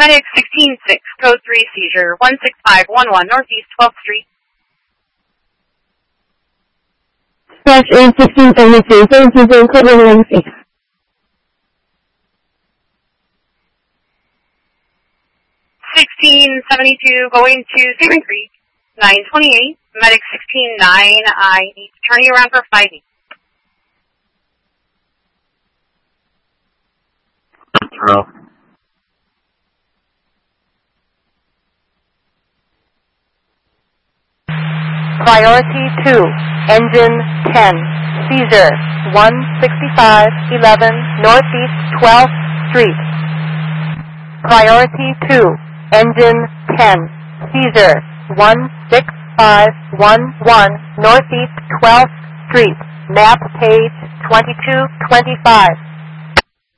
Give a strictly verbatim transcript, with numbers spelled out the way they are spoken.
Medic sixteen six, code three seizure, one six five one one Northeast twelfth Street. Crash in sixteen seventy-two, same season, code one one six. sixteen seventy-two, going to Salmon Creek, nine twenty-eight, Medic sixteen nine, I need to turn you around for five eight. Control. Priority two, engine ten, seizure, one sixty-five eleven Northeast twelfth Street. Priority two, engine ten, seizure, one six five one one Northeast twelfth Street, map page twenty-two twenty-five.